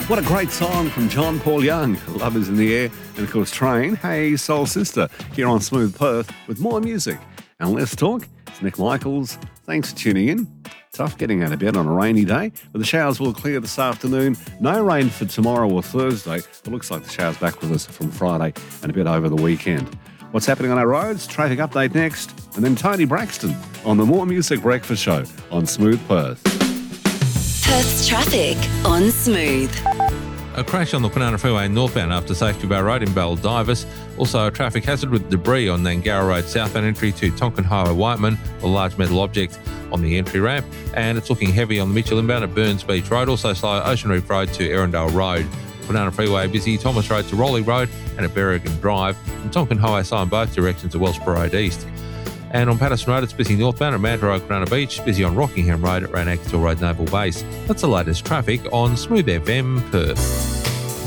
What a great song from John Paul Young. Love is in the air. And of course, Train, Hey Soul Sister, here on Smooth Perth with more music. And let's talk. It's Nick Michaels. Thanks for tuning in. Tough getting out of bed on a rainy day, but the showers will clear this afternoon. No rain for tomorrow or Thursday. It looks like the shower's back with us from Friday and a bit over the weekend. What's happening on our roads? Traffic update next. And then Tony Braxton on the More Music Breakfast Show on Smooth Perth. Perth's traffic on Smooth. A crash on the Kwinana Freeway northbound after Safety Bar Road in Baldivis. Also a traffic hazard with debris on Nangara Road southbound entry to Tonkin Highway Whiteman, a large metal object on the entry ramp. And it's looking heavy on the Mitchell inbound at Burns Beach Road. Also slow Ocean Reef Road to Erindale Road. Kwinana Freeway busy, Thomas Road to Raleigh Road and at Berrigan Drive. And Tonkin Highway slow in both directions to Wellsborough Road East. And on Patterson Road, it's busy northbound at Mandurah Road, Kwinana Beach, busy on Rockingham Road at Ranackel Road, Naval Base. That's the latest traffic on Smooth FM Perth.